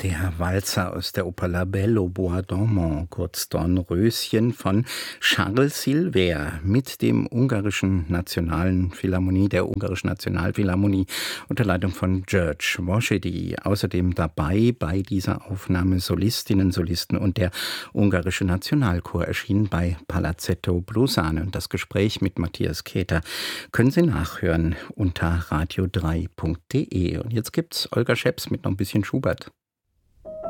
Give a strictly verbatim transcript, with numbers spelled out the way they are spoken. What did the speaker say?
Der Walzer aus der Oper La Belle au Bois Dormant, kurz Dornröschen von Charles Silver mit dem ungarischen Nationalen Philharmonie, der ungarischen Nationalphilharmonie unter Leitung von György Vosedi. Außerdem dabei bei dieser Aufnahme Solistinnen, Solisten und der ungarische Nationalchor, erschienen bei Palazzetto Brusane. Und das Gespräch mit Matthias Keter können Sie nachhören unter radio drei punkt de. Und jetzt gibt's Olga Scheps mit noch ein bisschen Schubert.